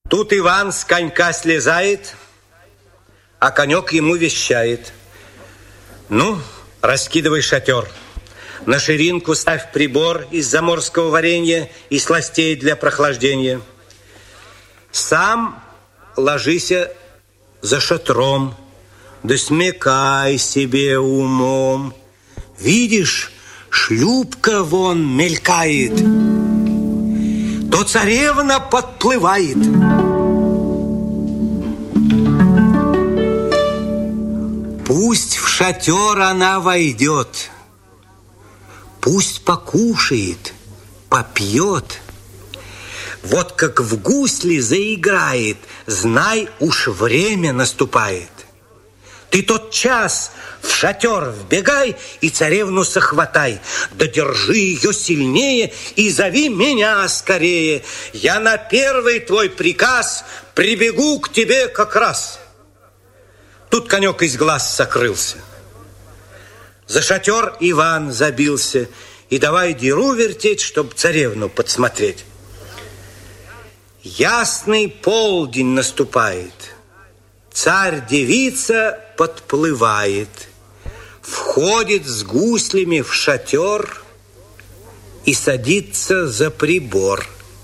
Тут Иван с конька слезает, а конек ему вещает. Ну, раскидывай шатер. На ширинку ставь прибор из заморского варенья и сластей для прохлаждения. Сам ложися за шатром, да смекай себе умом. Видишь, шлюпка вон мелькает, то царевна подплывает. Пусть в шатер она войдет, пусть покушает, попьет. Вот как в гусли заиграет, знай, уж время наступает. Ты тот час в шатер вбегай и царевну сохватай. Да держи ее сильнее и зови меня скорее. Я на первый твой приказ прибегу к тебе как раз. Тут конек из глаз сокрылся. За шатер Иван забился и давай деру вертеть, чтоб царевну подсмотреть. Ясный полдень наступает. Царь-девица подплывает, входит с гуслями в шатер и садится за прибор.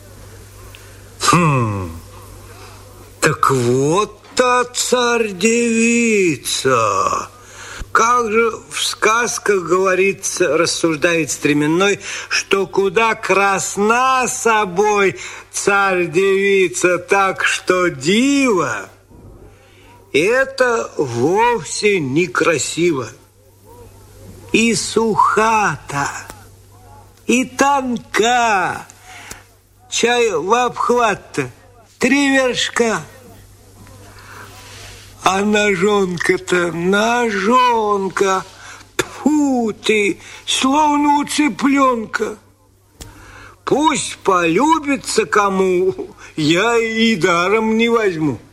Так вот та царь-девица. Как же в сказках говорится, рассуждает Стременной, что куда красна собой царь-девица, так что диво. Это вовсе некрасиво. И сухата, и тонка, чай в обхват-то 3 вершка. А ножонка-то, ножонка, тьфу ты, словно у цыпленка. Пусть полюбится кому, я и даром не возьму.